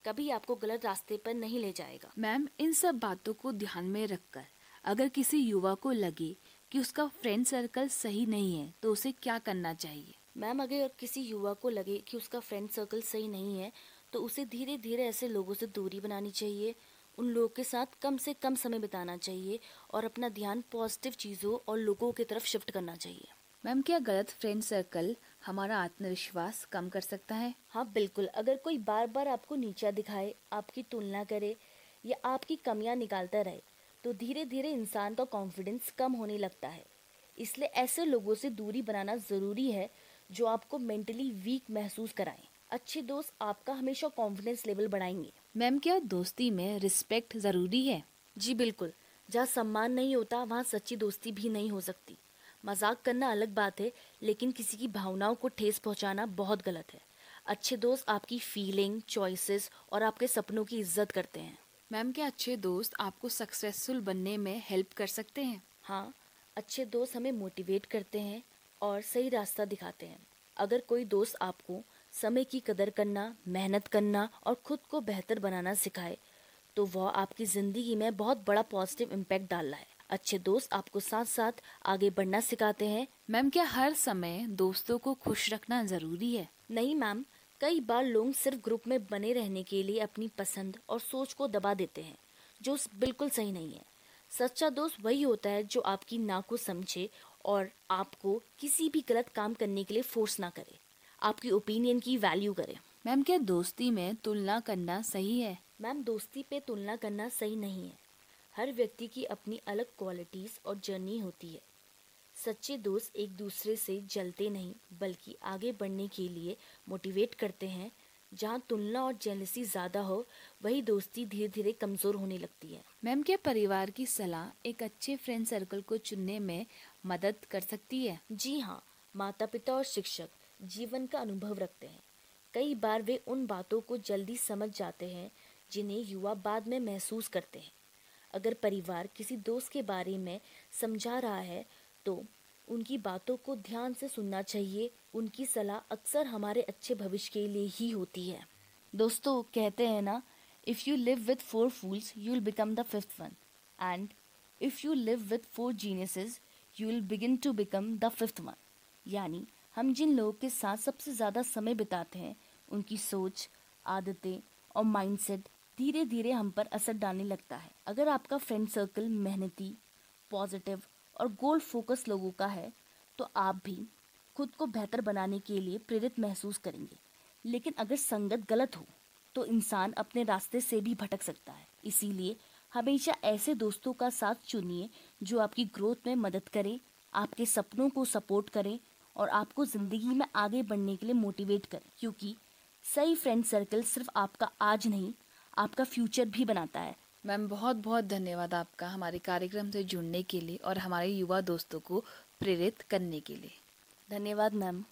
कभी आपको गलत रास्ते पर नहीं ले जाएगा। मैम, इन सब बातों को ध्यान में रखकर अगर किसी युवा को लगे कि उसका फ्रेंड सर्कल सही नहीं है तो उसे क्या करना चाहिए? मैम, अगर किसी युवा को लगे कि उसका फ्रेंड सर्कल सही नहीं है तो उसे धीरे धीरे ऐसे लोगों से दूरी बनानी चाहिए, उन लोगों के साथ कम से कम समय बिताना चाहिए और अपना ध्यान पॉजिटिव चीज़ों और लोगों की तरफ शिफ्ट करना चाहिए। मैम, क्या गलत फ्रेंड सर्कल हमारा आत्मविश्वास कम कर सकता है? हाँ बिल्कुल, अगर कोई बार बार आपको नीचा दिखाए, आपकी तुलना करे या आपकी कमियां निकालता रहे तो धीरे धीरे इंसान का कॉन्फिडेंस कम होने लगता है। इसलिए ऐसे लोगों से दूरी बनाना ज़रूरी है जो आपको मेंटली वीक महसूस कराएं। अच्छे दोस्त आपका हमेशा कॉन्फिडेंस लेवल बढ़ाएंगे। मैम, क्या दोस्ती में रिस्पेक्ट ज़रूरी है? जी बिल्कुल, जहाँ सम्मान नहीं होता वहाँ सच्ची दोस्ती भी नहीं हो सकती। मजाक करना अलग बात है, लेकिन किसी की भावनाओं को ठेस पहुँचाना बहुत गलत है। अच्छे दोस्त आपकी फीलिंग, चॉइसेस और आपके सपनों की इज्जत करते हैं। मैम, क्या अच्छे दोस्त आपको सक्सेसफुल बनने में हेल्प कर सकते हैं? हाँ, अच्छे दोस्त हमें मोटिवेट करते हैं और सही रास्ता दिखाते हैं। अगर कोई दोस्त आपको समय की कदर करना, मेहनत करना और खुद को बेहतर बनाना सिखाए तो वह आपकी ज़िंदगी में बहुत बड़ा पॉजिटिव इम्पैक्ट डाल रहा है। अच्छे दोस्त आपको साथ साथ आगे बढ़ना सिखाते हैं। मैम, क्या हर समय दोस्तों को खुश रखना ज़रूरी है? नहीं मैम, कई बार लोग सिर्फ ग्रुप में बने रहने के लिए अपनी पसंद और सोच को दबा देते हैं, जो बिल्कुल सही नहीं है। सच्चा दोस्त वही होता है जो आपकी ना को समझे और आपको किसी भी गलत काम करने के लिए फोर्स ना करे, आपकी ओपिनियन की वैल्यू करे। मैम, क्या दोस्ती में तुलना करना सही है? मैम, दोस्ती पे तुलना करना सही नहीं है। हर व्यक्ति की अपनी अलग क्वालिटीज़ और जर्नी होती है। सच्चे दोस्त एक दूसरे से जलते नहीं बल्कि आगे बढ़ने के लिए मोटिवेट करते हैं। जहाँ तुलना और जेलसी ज़्यादा हो वही दोस्ती धीरे धीरे कमज़ोर होने लगती है। मैम, क्या परिवार की सलाह एक अच्छे फ्रेंड सर्कल को चुनने में मदद कर सकती है? जी हाँ, माता पिता और शिक्षक जीवन का अनुभव रखते हैं। कई बार वे उन बातों को जल्दी समझ जाते हैं जिन्हें युवा बाद में महसूस करते हैं। अगर परिवार किसी दोस्त के बारे में समझा रहा है तो उनकी बातों को ध्यान से सुनना चाहिए। उनकी सलाह अक्सर हमारे अच्छे भविष्य के लिए ही होती है। दोस्तों, कहते हैं ना, if you live with 4 fools you will become the 5th one, and if you live with 4 geniuses you will begin to become the 5th one। यानी हम जिन लोगों के साथ सबसे ज़्यादा समय बिताते हैं उनकी सोच, आदतें और माइंडसेट धीरे धीरे हम पर असर डालने लगता है। अगर आपका फ्रेंड सर्कल मेहनती, पॉजिटिव और गोल फोकस लोगों का है तो आप भी खुद को बेहतर बनाने के लिए प्रेरित महसूस करेंगे। लेकिन अगर संगत गलत हो तो इंसान अपने रास्ते से भी भटक सकता है। इसीलिए हमेशा ऐसे दोस्तों का साथ चुनिए जो आपकी ग्रोथ में मदद करें, आपके सपनों को सपोर्ट करें और आपको ज़िंदगी में आगे बढ़ने के लिए मोटिवेट करें, क्योंकि सही फ्रेंड सर्कल सिर्फ आपका आज नहीं, आपका फ्यूचर भी बनाता है। मैम, बहुत बहुत धन्यवाद आपका हमारे कार्यक्रम से जुड़ने के लिए और हमारे युवा दोस्तों को प्रेरित करने के लिए। धन्यवाद मैम।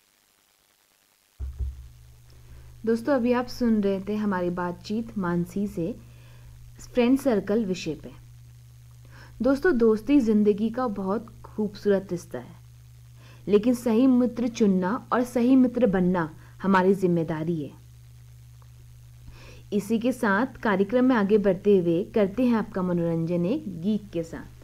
दोस्तों, अभी आप सुन रहे थे हमारी बातचीत मानसी से फ्रेंड सर्कल विषय पे। दोस्तों, दोस्ती ज़िंदगी का बहुत खूबसूरत रिश्ता है, लेकिन सही मित्र चुनना और सही मित्र बनना हमारी जिम्मेदारी है। इसी के साथ कार्यक्रम में आगे बढ़ते हुए करते हैं आपका मनोरंजन एक गीत के साथ।